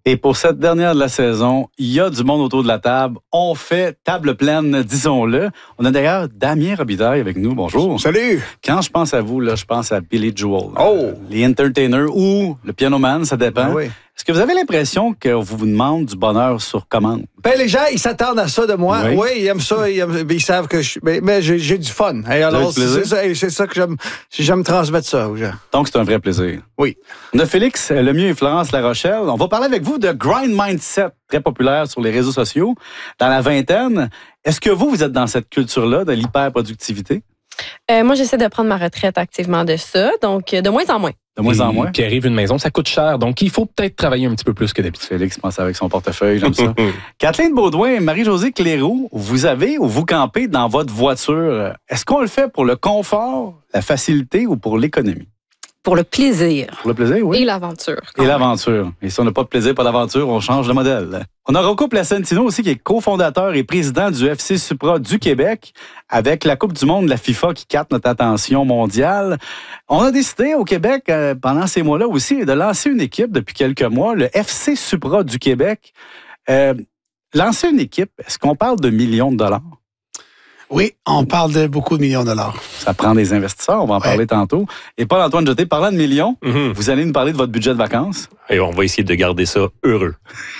Et pour cette dernière de la saison, il y a du monde autour de la table. On fait table pleine, disons-le. On a d'ailleurs Damien Robitaille avec nous. Bonjour. Salut. Quand je pense à vous, là, je pense à Billy Joel. Oh. Les entertainers ou le pianoman, ça dépend. Oui. Est-ce que vous avez l'impression qu'on vous demande du bonheur sur commande? Ben, les gens, ils s'attendent à ça de moi. Oui. Oui, ils aiment ça. Ils savent que mais j'ai du fun. Et alors, du plaisir? c'est ça que j'aime transmettre ça aux gens. Donc, c'est un vrai plaisir. Oui. On a Félix Lemieux et Florence Larochelle. On va parler avec vous de Grind Mindset, très populaire sur les réseaux sociaux. Dans la vingtaine, est-ce que vous êtes dans cette culture-là de l'hyperproductivité? Moi, j'essaie de prendre ma retraite activement de ça, donc de moins en moins. De moins en moins. Puis arrive une maison, ça coûte cher. Donc, il faut peut-être travailler un petit peu plus que d'habitude. Félix pense avec son portefeuille, j'aime ça. Kathleen Baudouin et Marie-Josée Cléroux, vous avez ou vous campez dans votre voiture. Est-ce qu'on le fait pour le confort, la facilité ou pour l'économie? Pour le plaisir. Pour le plaisir, oui. Et l'aventure. Et l'aventure. Et si on n'a pas de plaisir, pas d'aventure, on change de modèle. On a Rocco Placentino aussi, qui est cofondateur et président du FC Supra du Québec, avec la Coupe du monde de la FIFA qui capte notre attention mondiale. On a décidé au Québec, pendant ces mois-là aussi, de lancer une équipe depuis quelques mois, le FC Supra du Québec. Lancer une équipe, est-ce qu'on parle de millions de dollars? Oui, on parle de beaucoup de millions de dollars. Ça prend des investisseurs, on va en parler tantôt. Et Paul-Antoine Jeté, parlant de millions, vous allez nous parler de votre budget de vacances. Et on va essayer de garder ça heureux.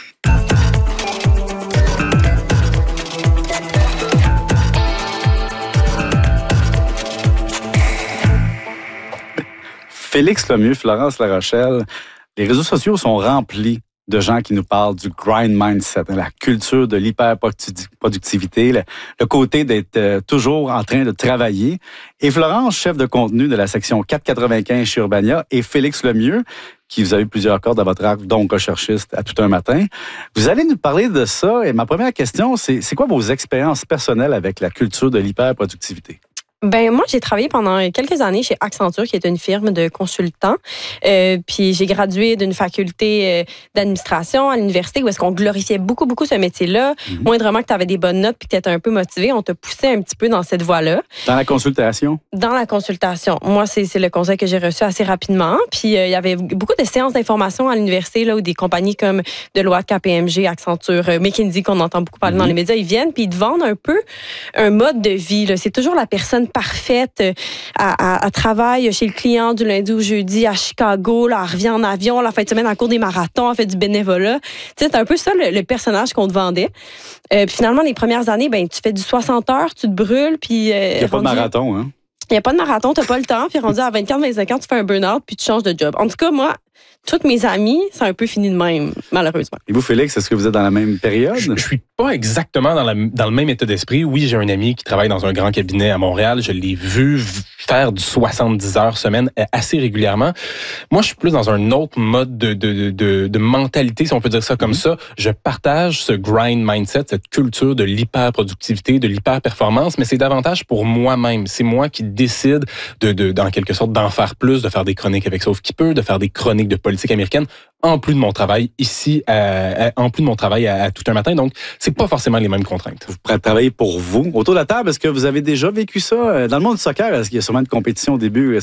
Félix Lemieux, Florence Larochelle, les réseaux sociaux sont remplis de gens qui nous parlent du grind mindset, la culture de l'hyperproductivité, le côté d'être toujours en train de travailler. Et Florence, chef de contenu de la section 495 chez Urbania, et Félix Lemieux, qui vous avez plusieurs cordes à votre arc, dont recherchiste à tout un matin. Vous allez nous parler de ça. Et ma première question, c'est quoi vos expériences personnelles avec la culture de l'hyperproductivité? Ben moi, j'ai travaillé pendant quelques années chez Accenture, qui est une firme de consultants. Puis j'ai gradué d'une faculté d'administration à l'université où est-ce qu'on glorifiait beaucoup ce métier-là. Moindrement que tu avais des bonnes notes puis que tu étais un peu motivé, on te poussait un petit peu dans cette voie-là. Dans la consultation? Dans la consultation. Moi, c'est le conseil que j'ai reçu assez rapidement. Puis il y avait beaucoup de séances d'information à l'université là, où des compagnies comme Deloitte, KPMG, Accenture, McKinsey, qu'on entend beaucoup parler dans les médias, ils viennent puis ils te vendent un peu un mode de vie. Là. C'est toujours la personne parfaite. Elle travaille chez le client du lundi au jeudi à Chicago. Là, elle revient en avion. La fin de semaine, elle court des marathons. Elle fait du bénévolat. Tu sais, c'est un peu ça le personnage qu'on te vendait. Puis finalement, les premières années, ben, tu fais du 60 heures, tu te brûles. Puis, il n'y a pas de marathon, hein? Il n'y a pas de marathon, tu n'as pas le temps. Puis rendu à 24-25 ans, tu fais un burn-out puis tu changes de job. En tout cas, moi, toutes mes amies, c'est un peu fini de même, malheureusement. Et vous, Félix, est-ce que vous êtes dans la même période? Je suis pas exactement dans le même état d'esprit. Oui, j'ai un ami qui travaille dans un grand cabinet à Montréal. Je l'ai vu faire du 70 heures semaine assez régulièrement. Moi, je suis plus dans un autre mode de mentalité, si on peut dire ça comme ça. Je partage ce grind mindset, cette culture de l'hyperproductivité, de l'hyperperformance, mais c'est davantage pour moi-même. C'est moi qui décide en quelque sorte, d'en faire plus, de faire des chroniques avec Sauf qui peut, de faire des chroniques de politique américaine, en plus de mon travail ici, en plus de mon travail à tout un matin. Donc, c'est pas forcément les mêmes contraintes. Vous travaillez pour vous. Autour de la table, est-ce que vous avez déjà vécu ça? Dans le monde du soccer, est-ce qu'il y a sûrement une compétition au début?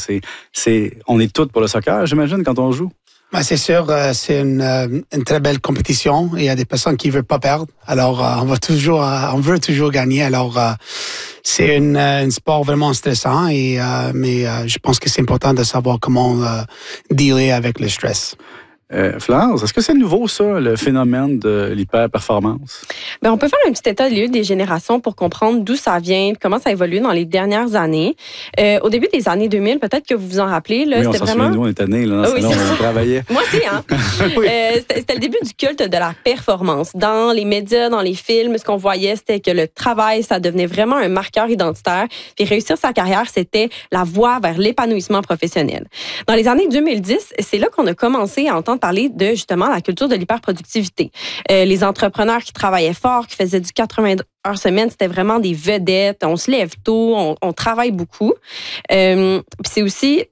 On est tous pour le soccer, j'imagine, quand on joue? Ben, c'est sûr, c'est une très belle compétition. Il y a des personnes qui ne veulent pas perdre. Alors, on veut toujours gagner. Alors, c'est un sport vraiment stressant. Mais je pense que c'est important de savoir comment dealer avec le stress. Florence, est-ce que c'est nouveau, ça, le phénomène de l'hyperperformance? Ben, on peut faire un petit état des lieux des générations pour comprendre d'où ça vient, comment ça a évolué dans les dernières années. Au début des années 2000, peut-être que vous vous en rappelez. Là, oui, on c'était s'en vraiment... souvient, nous, on était nés, là, dans on travaillait. Moi aussi, hein? Oui. C'était le début du culte de la performance. Dans les médias, dans les films, ce qu'on voyait, c'était que le travail, ça devenait vraiment un marqueur identitaire. Puis réussir sa carrière, c'était la voie vers l'épanouissement professionnel. Dans les années 2010, c'est là qu'on a commencé à entendre parler de, justement, la culture de l'hyperproductivité. Les entrepreneurs qui travaillaient fort, qui faisaient du 80 heures semaine, c'était vraiment des vedettes. On se lève tôt, on travaille beaucoup. Puis c'est aussi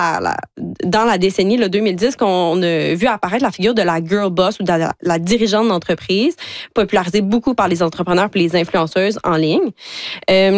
dans la décennie 2010 qu'on a vu apparaître la figure de la girl boss ou de la dirigeante d'entreprise, popularisée beaucoup par les entrepreneurs et les influenceuses en ligne.